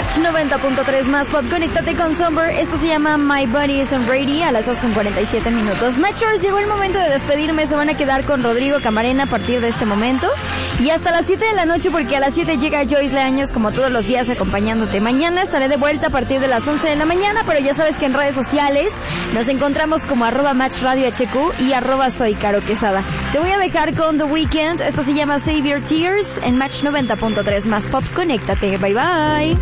Match 90.3 más pop. Conéctate con Somber. Esto se llama My Body Isn't Ready a las 2:47. Matchers, llegó el momento de despedirme. Se van a quedar con Rodrigo Camarena a partir de este momento. Y hasta las 7 de la noche, porque a las 7 llega Joyce Leaños como todos los días acompañándote. Mañana estaré de vuelta a partir de las 11 de la mañana, pero ya sabes que en redes sociales nos encontramos como @MatchRadioHQ y @SoyCaroQuesada. Te voy a dejar con The Weeknd. Esto se llama Save Your Tears en Match 90.3 más pop. Conéctate. Bye bye.